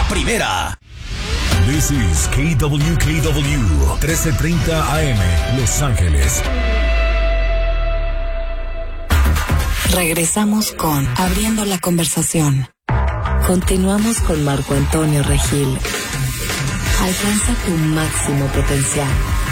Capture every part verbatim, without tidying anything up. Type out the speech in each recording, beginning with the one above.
primera. This is K W K W, trece treinta A M, Los Ángeles. Regresamos con Abriendo la Conversación. Continuamos con Marco Antonio Regil. Alcanza tu máximo potencial.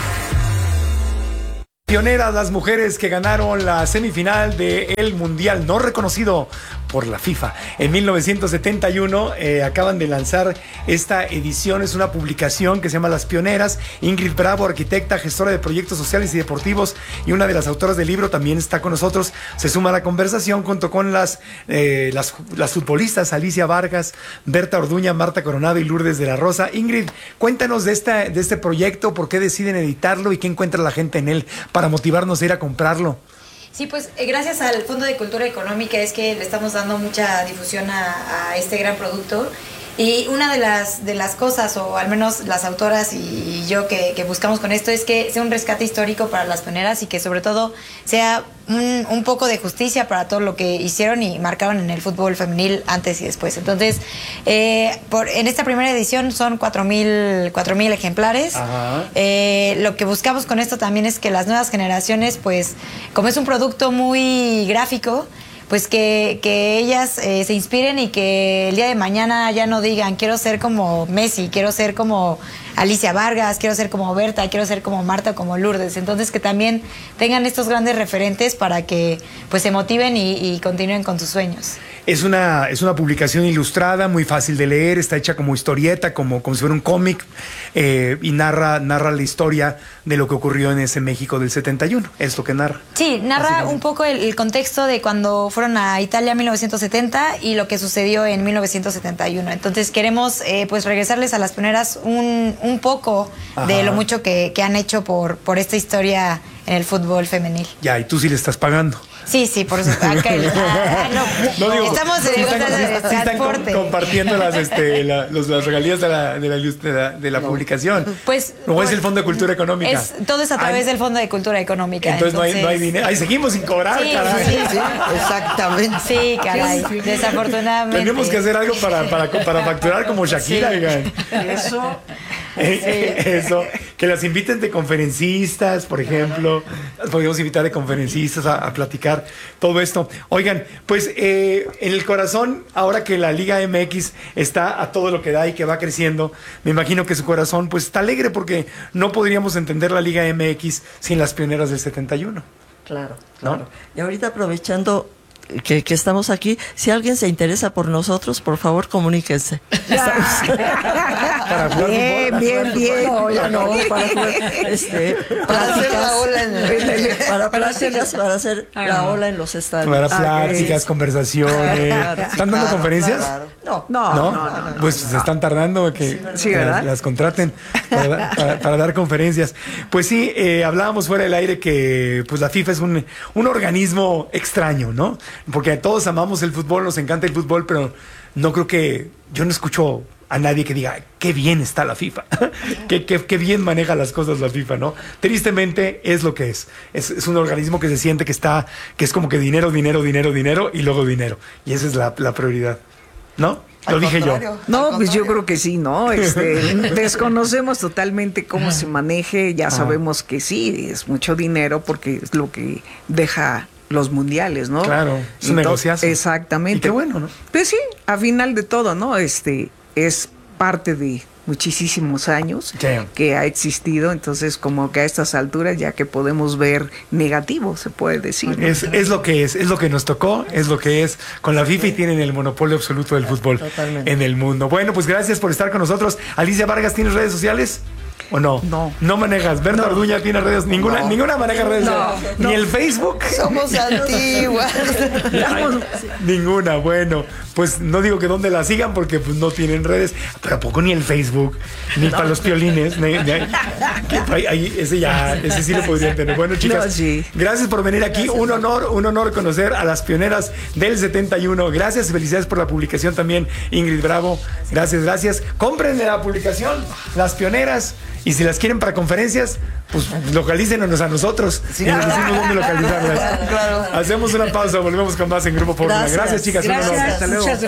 Pioneras las mujeres que ganaron la semifinal del Mundial no reconocido por la FIFA. En mil novecientos setenta y uno eh, acaban de lanzar esta edición, es una publicación que se llama Las Pioneras. Ingrid Bravo, arquitecta, gestora de proyectos sociales y deportivos y una de las autoras del libro, también está con nosotros. Se suma a la conversación junto con las, eh, las, las futbolistas Alicia Vargas, Berta Orduña, Marta Coronado y Lourdes de la Rosa. Ingrid, cuéntanos de, esta, de este proyecto, por qué deciden editarlo y qué encuentra la gente en él para motivarnos a ir a comprarlo. Sí, pues eh, gracias al Fondo de Cultura Económica es que le estamos dando mucha difusión a, a este gran producto. Y una de las, de las cosas, o al menos las autoras y yo que, que buscamos con esto, es que sea un rescate histórico para las pioneras y que sobre todo sea un, un poco de justicia para todo lo que hicieron y marcaron en el fútbol femenil antes y después. Entonces, eh, por, en esta primera edición son cuatro mil ejemplares. Eh, lo que buscamos con esto también es que las nuevas generaciones, pues, como es un producto muy gráfico, pues que, que ellas eh, se inspiren y que el día de mañana ya no digan quiero ser como Messi, quiero ser como Alicia Vargas, quiero ser como Berta, quiero ser como Marta, como Lourdes. Entonces que también tengan estos grandes referentes para que pues se motiven y, y continúen con sus sueños. Es una, es una publicación ilustrada, muy fácil de leer, está hecha como historieta, como, como si fuera un cómic, eh, y narra, narra la historia de lo que ocurrió en ese México del setenta y uno, es lo que narra. Sí, narra un poco el, el contexto de cuando fueron a Italia en mil novecientos setenta y lo que sucedió en mil novecientos setenta y uno. Entonces queremos eh, pues regresarles a las pioneras un, un poco Ajá. de lo mucho que, que han hecho por, por esta historia en el fútbol femenil. Ya, y tú sí le estás pagando. Sí, sí, por supuesto. Okay. Ah, no. No, digo, estamos en sí el están, de sí están com compartiendo las, este, la, los, las regalías de la, de la, de la, de la no. publicación. Pues, ¿o es el Fondo de Cultura Económica? Es, todo es a través Ay, del Fondo de Cultura Económica. Entonces, entonces... No, hay, no hay dinero. Ahí seguimos sin cobrar, sí, caray. Sí, sí, exactamente. Sí, caray. Sí, sí. Desafortunadamente. Tenemos que hacer algo para, para, para facturar como Shakira, sí. Oigan. Eso. Eh, sí. Eso. Que las inviten de conferencistas, por ejemplo. Las podemos invitar de conferencistas a, a platicar todo esto. Oigan, pues eh, en el corazón, ahora que la Liga M X está a todo lo que da y que va creciendo, me imagino que su corazón pues está alegre porque no podríamos entender la Liga M X sin las pioneras del setenta y uno. Claro, claro. ¿No? Y ahorita aprovechando que, que estamos aquí, si alguien se interesa por nosotros, por favor, comuníquense. Para bien, bien, bien. No, ya no, para, este, para hacer la ola en el, para, para, hacer, para hacer la ola en los estadios. Para pláticas, ah, conversaciones. Claro, ¿están dando claro, conferencias? Claro. No, no, no, no, no, no, no. Pues se están tardando que, sí, que las, las contraten para, para, para dar conferencias. Pues sí, eh, hablábamos fuera del aire que pues la FIFA es un, un organismo extraño, ¿no? Porque todos amamos el fútbol, nos encanta el fútbol, pero no creo que... Yo no escucho a nadie que diga, qué bien está la FIFA, qué, qué, qué bien maneja las cosas la FIFA, ¿no? Tristemente es lo que es. es. Es un organismo que se siente que está, que es como que dinero, dinero, dinero, dinero y luego dinero. Y esa es la, la prioridad, ¿no? Lo dije yo. No, pues yo creo que sí, ¿no? Este, desconocemos totalmente cómo se maneje, ya sabemos que sí, es mucho dinero porque es lo que deja los mundiales, ¿no? Claro, es un negociazo. Exactamente. Y qué bueno, ¿no? Pues sí, a final de todo, ¿no? Este, es parte de muchísimos años yeah. que ha existido, entonces como que a estas alturas ya que podemos ver negativo, se puede decir. Es, es lo que es, es lo que nos tocó, es lo que es con la FIFA y tienen el monopolio absoluto del fútbol Totalmente. en el mundo. Bueno, pues gracias por estar con nosotros. Alicia Vargas, ¿tienes redes sociales? ¿O no? No. No manejas. Berta no. Orduña tiene redes. Ninguna, no. ninguna maneja redes. No. Ni no. el Facebook. Somos antiguas. Ninguna. Bueno, pues no digo que dónde la sigan porque pues no tienen redes. Pero ¿a poco ni el Facebook? Ni no. para los piolines. Ni, ni, ahí, ahí, ese ya, ese sí lo podrían tener. Bueno, chicas, no, sí. gracias por venir aquí. Gracias. Un honor, un honor conocer a las pioneras del setenta y uno. Gracias, felicidades por la publicación también, Ingrid Bravo. Gracias, gracias. Compren la publicación, Las Pioneras. Y si las quieren para conferencias, pues localícenos a nosotros. Sí, y les decimos dónde localizarlas. Claro. Hacemos una pausa, volvemos con más en Grupo Fórmula. Gracias. Gracias, chicas. Gracias. Un honor. Hasta luego.